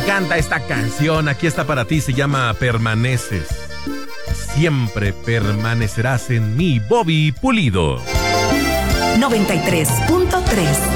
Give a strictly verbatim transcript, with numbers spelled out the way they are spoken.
encanta esta canción. Aquí está para ti, se llama Permaneces. Siempre permanecerás en mí, Bobby Pulido. noventa y tres punto tres